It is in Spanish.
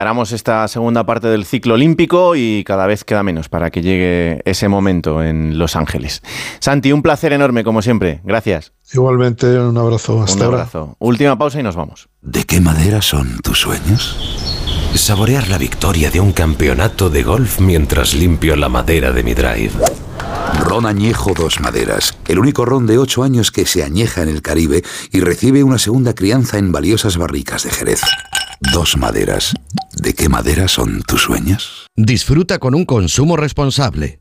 Esperamos esta segunda parte del ciclo olímpico y cada vez queda menos para que llegue ese momento en Los Ángeles. Santi, un placer enorme como siempre. Gracias. Igualmente, un abrazo. Hasta ahora. Un abrazo. Última pausa y nos vamos. ¿De qué madera son tus sueños? Saborear la victoria de un campeonato de golf mientras limpio la madera de mi drive. Ron Añejo Dos Maderas, el único ron de 8 años que se añeja en el Caribe y recibe una segunda crianza en valiosas barricas de Jerez. Dos Maderas. ¿De qué madera son tus sueños? Disfruta con un consumo responsable.